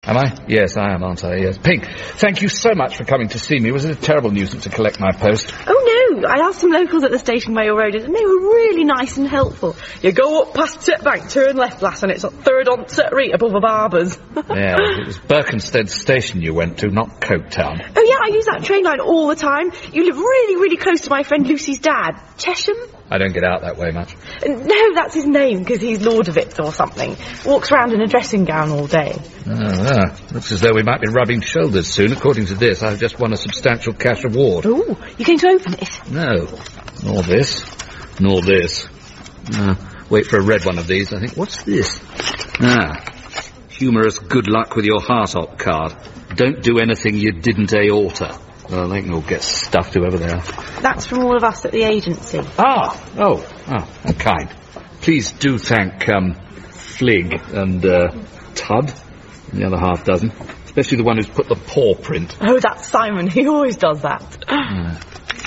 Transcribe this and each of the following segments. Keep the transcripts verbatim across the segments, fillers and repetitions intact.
Am I? Yes, I am, aren't I? Yes. Pink, thank you so much for coming to see me. Was it a terrible nuisance to collect my post? Oh, no. I asked some locals at the station where your road is, and they were really nice and helpful. You go up past Tit Bank, turn left, lass, and it's a third on Tit Reet above a barber's. Yeah, well, it was Berkhamsted Station you went to, not Coketown. Oh, yeah, I use that train line all the time. You live really, really close to my friend Lucy's dad. Chesham? I don't get out that way much. No, that's his name, because he's Lord of it or something. Walks around in a dressing gown all day. Oh, ah, looks as though we might be rubbing shoulders soon. According to this, I've just won a substantial cash reward. Ooh, you going to open it? No, nor this, nor this. Uh, wait for a red one of these, I think. What's this? Ah, humorous good luck with your heart-op card. Don't do anything you didn't aorta. Well, they can all get stuffed, whoever they are. That's from all of us at the agency. Ah, oh, oh, how kind. Please do thank, um, Flig and, uh, Tud, and the other half dozen. Especially the one who's put the paw print. Oh, that's Simon. He always does that. Uh.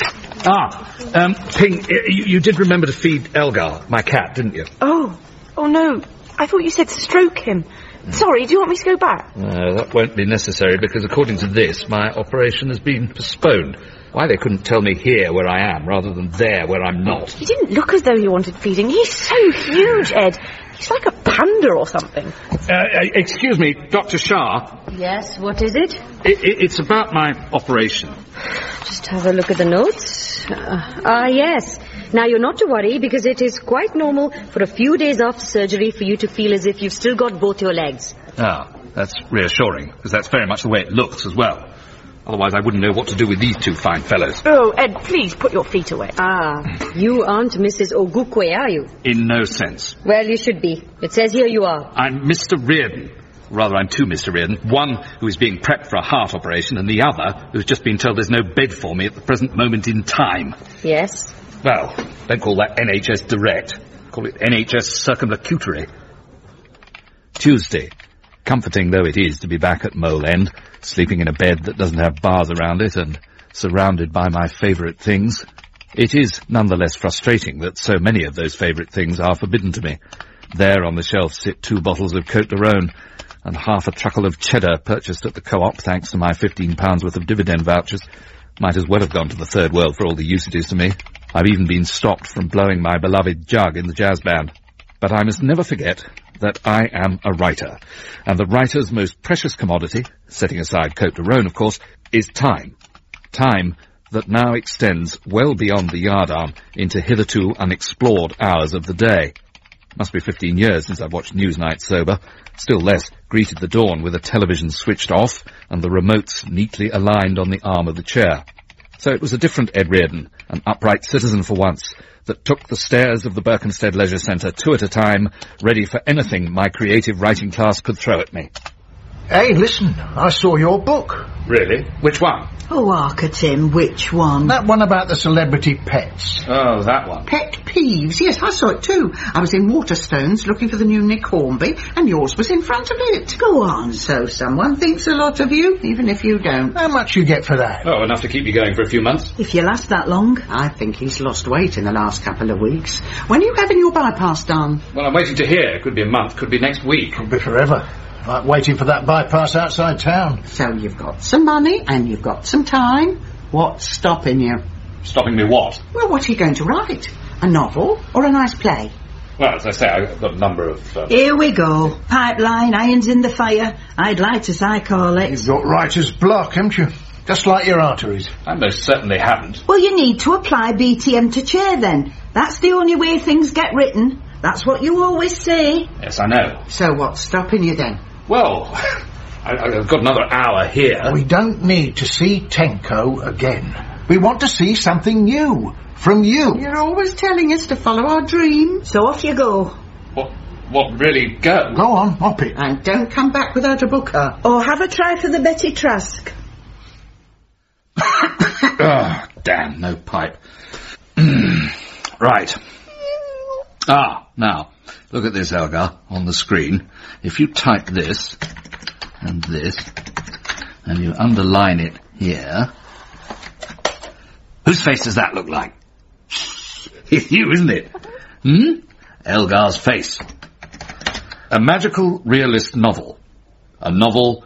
Ah, um, Ping, you, you did remember to feed Elgar, my cat, didn't you? Oh, oh no. I thought you said stroke him. Sorry, do you want me to go back? No, that won't be necessary, because according to this, my operation has been postponed. Why they couldn't tell me here where I am, rather than there where I'm not. He didn't look as though he wanted feeding. He's so huge, Ed. He's like a panda or something. Uh, excuse me, Doctor Shah. Yes, what is it? it, it it's about my operation. Just have a look at the notes. Uh, ah, yes. Now, you're not to worry, because it is quite normal for a few days after surgery for you to feel as if you've still got both your legs. Ah, that's reassuring, because that's very much the way it looks as well. Otherwise, I wouldn't know what to do with these two fine fellows. Oh, Ed, please put your feet away. Ah, you aren't Missus Ogukwe, are you? In no sense. Well, you should be. It says here you are. I'm Mister Reardon. Rather, I'm two Mister Reardon. One who is being prepped for a heart operation, and the other who's just been told there's no bed for me at the present moment in time. Yes? Well, don't call that N H S Direct. Call it N H S Circumlocutory. Tuesday. Comforting though it is to be back at Mole End, sleeping in a bed that doesn't have bars around it and surrounded by my favourite things, it is nonetheless frustrating that so many of those favourite things are forbidden to me. There on the shelf sit two bottles of Côte d'Aron and half a truckle of cheddar purchased at the Co-op thanks to my fifteen pounds worth of dividend vouchers. Might as well have gone to the third world for all the use it is to me. I've even been stopped from blowing my beloved jug in the jazz band. But I must never forget that I am a writer, and the writer's most precious commodity, setting aside Côte d'Aron, of course, is time. Time that now extends well beyond the yardarm into hitherto unexplored hours of the day. Must be fifteen years since I've watched Newsnight sober, still less greeted the dawn with a television switched off and the remotes neatly aligned on the arm of the chair. So it was a different Ed Reardon, an upright citizen for once, that took the stairs of the Berkhamsted Leisure Centre two at a time, ready for anything my creative writing class could throw at me. Hey, listen, I saw your book. Really? Which one? Oh, Arca, Tim, which one? That one about the celebrity pets. Oh, that one. Pet peeves. Yes, I saw it too. I was in Waterstones looking for the new Nick Hornby, and yours was in front of it. Go on. So someone thinks a lot of you, even if you don't. How much you get for that? Oh, enough to keep you going for a few months. If you last that long. I think he's lost weight in the last couple of weeks. When are you having your bypass done? Well, I'm waiting to hear. Could be a month, could be next week. Could be forever. Like waiting for that bypass outside town. So you've got some money and you've got some time. What's stopping you? Stopping me what? Well, what are you going to write? A novel or a nice play? Well, as I say, I've got a number of... Uh... Here we go. Pipeline, irons in the fire. I'd like to I call it. You've got writer's block, haven't you? Just like your arteries. I most certainly haven't. Well, you need to apply B T M to chair then. That's the only way things get written. That's what you always say. Yes, I know. So what's stopping you then? Well, I, I've got another hour here. We don't need to see Tenko again. We want to see something new from you. You're always telling us to follow our dream. So off you go. What? What really go? Go on, hop it. And don't come back without a booker. Or have a try for the Betty Trask. Oh, damn, no pipe. Right. Ah, now, look at this, Elgar, on the screen. If you type this, and this, and you underline it here, whose face does that look like? It's you, isn't it? Hmm? Elgar's face. A magical realist novel. A novel